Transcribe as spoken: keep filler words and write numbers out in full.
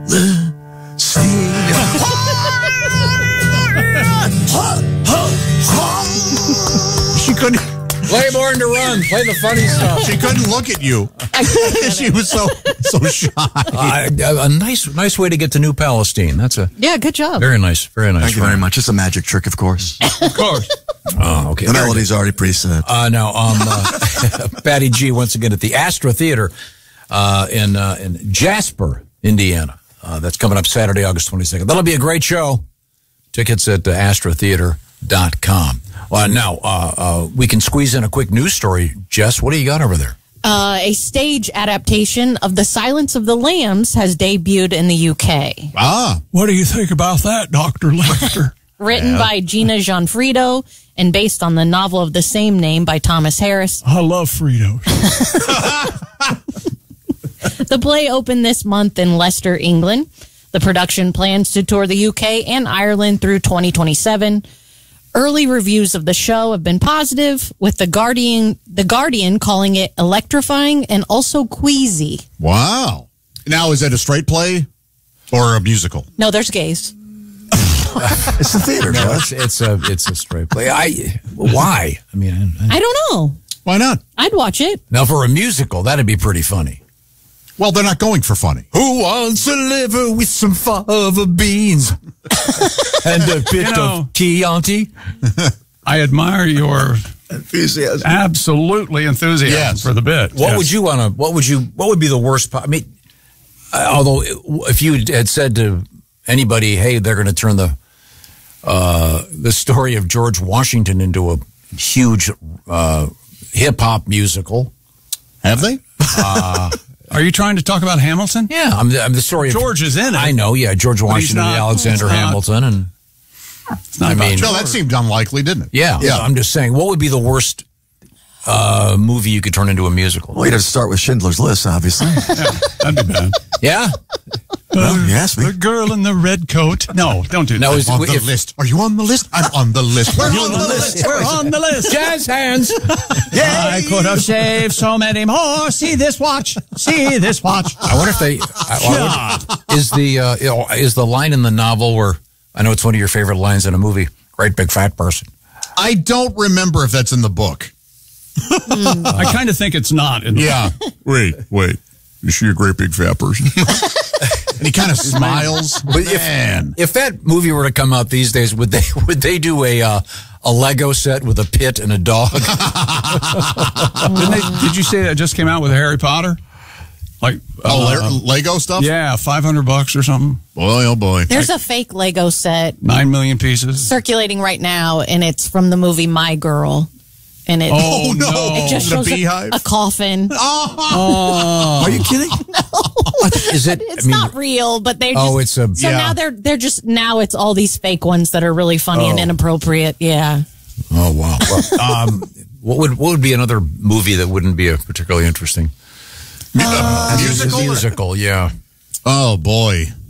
the sea. She couldn't. Play Born to Run. Play the funny stuff. She couldn't look at you. She was so so shy. Uh, a nice, nice way to get to New Palestine. That's a yeah, good job. Very nice, very nice. Thank you very much. It's a magic trick, of course. Of course. Oh, okay. The melody's already preset. Uh, now, um, uh, Patty G once again at the Astra Theater uh, in uh, in Jasper, Indiana. Uh, that's coming up Saturday, August twenty-second. That'll be a great show. Tickets at uh, astra theater dot com. Well, now, uh, uh, we can squeeze in a quick news story. Jess, what do you got over there? Uh, a stage adaptation of The Silence of the Lambs has debuted in the U K. Ah. What do you think about that, Doctor Lester? Written Yeah. by Gina Gianfrido and based on the novel of the same name by Thomas Harris. I love Fritos. The play opened this month in Leicester, England. The production plans to tour the U K and Ireland through twenty twenty-seven. Early reviews of the show have been positive, with the Guardian, the Guardian calling it electrifying and also queasy. Wow. Now, is it a straight play or a musical? No, there's gays. It's a theater, No, Josh. it's, it's a it's a straight play. I why? I mean, I, I don't know. Why not? I'd watch it. now for a musical, that'd be pretty funny. Well, they're not going for funny. Who wants a liver with some fava beans and a bit You know- of Chianti? I admire your Enthusiasm. absolutely enthusiasm Yes. for the bit. What Yes. would you want to? What would you? What would be the worst? po- I mean, uh, although if you had said to anybody, "Hey, they're going to turn the uh, the story of George Washington into a huge uh, hip hop musical," Have they? Are you trying to talk about Hamilton? yeah, I'm the, I'm the story. George of, is in it. I know. Yeah, George he's Washington, not- and Alexander it's not- Hamilton, and It's not I about mean- No, George. that seemed unlikely, didn't it? yeah, Yeah. I'm just saying, what would be the worst uh, movie you could turn into a musical? Well, you'd have to start with Schindler's List, obviously. That'd be bad. Yeah. Well, you asked me. The girl in the red coat. No, don't do that. No, is On the if, list. Are you on the list? I'm on the list. We're on the list. We're on the list. jazz hands. I could have saved so many more. See this watch. See this watch. I wonder if they I, I wonder, is the uh, you know, is the line in the novel where I know it's one of your favorite lines in a movie. Great big fat person. I don't remember if that's in the book. I kind of think it's not. In the Yeah. Wait, wait. Is she a great big fat person? And he kind of smiles. But if, Man. if that movie were to come out these days, would they would they do a uh, a Lego set with a pit and a dog? Didn't they, did you say that just came out with Harry Potter? Like, Oh, uh, Le- Lego stuff? yeah, five hundred bucks or something. Boy, oh boy. There's a fake Lego set Nine million pieces. circulating right now, and it's from the movie My Girl. And it, Oh, no. no. it just The shows a, beehive? a coffin. Are you kidding? Is it? It's I mean, not real, but they just. Oh, it's a- So yeah. now they're they're just now it's all these fake ones that are really funny and Oh. inappropriate. Yeah. oh wow. Well, um, what would what would be another movie that wouldn't be a particularly interesting Uh, musical? musical? Yeah. Oh boy.